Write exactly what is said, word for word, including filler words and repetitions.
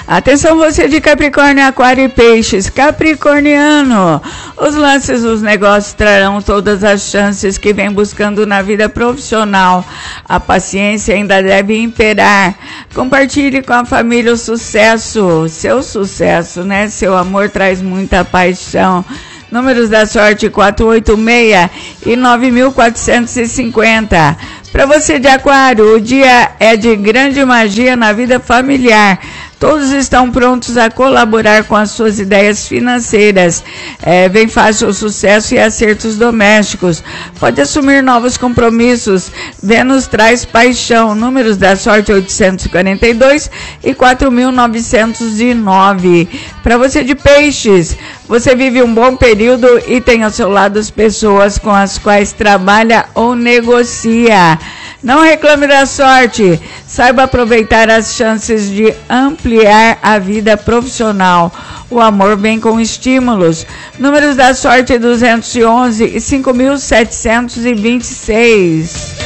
Atenção você de Capricórnio, Aquário e Peixes. Capricorniano, os lances dos negócios trarão todas as chances que vem buscando na vida profissional. A paciência ainda deve imperar. Compartilhe com a família o sucesso, seu sucesso, né? Seu amor traz muita paixão. Números da sorte quatro oito seis e nove mil quatrocentos e cinquenta. Para você de Aquário, o dia é de grande magia na vida familiar. Todos estão prontos a colaborar com as suas ideias financeiras. É bem fácil o sucesso e acertos domésticos. Pode assumir novos compromissos. Vênus traz paixão. Números da sorte oitocentos e quarenta e dois e quatro mil novecentos e nove. Para você de Peixes, você vive um bom período e tem ao seu lado as pessoas com as quais trabalha ou negocia. Não reclame da sorte, saiba aproveitar as chances de ampliar a vida profissional. O amor vem com estímulos. Números da sorte duzentos e onze e cinco mil setecentos e vinte e seis.